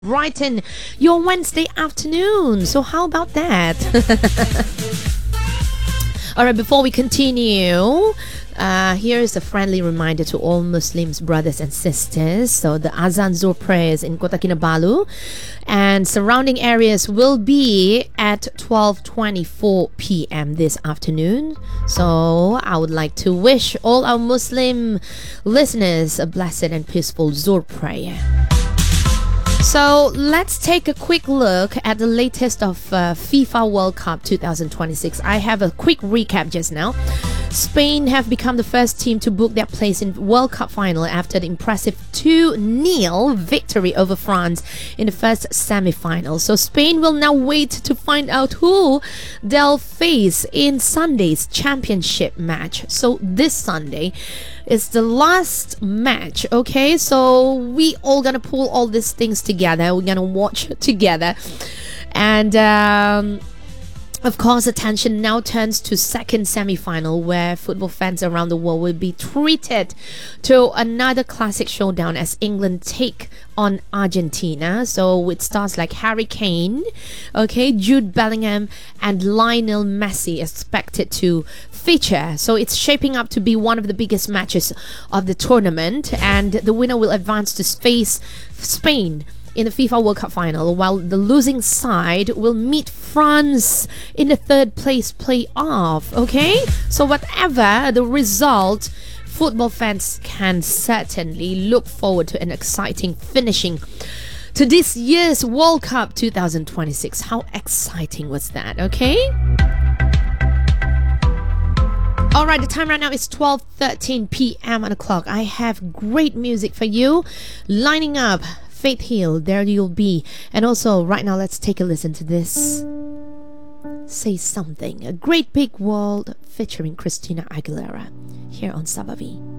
brighten your Wednesday afternoon. So how about that? All right, before we continue, here is a friendly reminder to all Muslims, brothers and sisters. So the Azan Zuhr prayers in Kota Kinabalu and surrounding areas will be at 12:24 p.m. this afternoon. So I would like to wish all our Muslim listeners a blessed and peaceful Zuhr prayer. So let's take a quick look at the latest of FIFA World Cup 2026. I have a quick recap just now. Spain have become the first team to book their place in World Cup final after the impressive 2-0 victory over France in the first semi-final. So Spain will now wait to find out who they'll face in Sunday's championship match. So this Sunday is the last match, okay? So we all gonna pull all these things together. We're gonna watch together. And of course, attention now turns to second semi-final, where football fans around the world will be treated to another classic showdown as England take on Argentina. So with stars like Harry Kane, okay, Jude Bellingham and Lionel Messi expected to feature. So it's shaping up to be one of the biggest matches of the tournament, and the winner will advance to face Spain in the FIFA World Cup final, while the losing side will meet France in the third place playoff. Okay, so whatever the result, football fans can certainly look forward to an exciting finishing to this year's World Cup 2026. How exciting was that? Okay. Alright, the time right now is 12:13 p.m. on the clock. I have great music for you lining up. Faith Hill, There You'll Be. And also, right now, let's take a listen to this. Say Something, A Great Big World featuring Christina Aguilera here on Sabavi.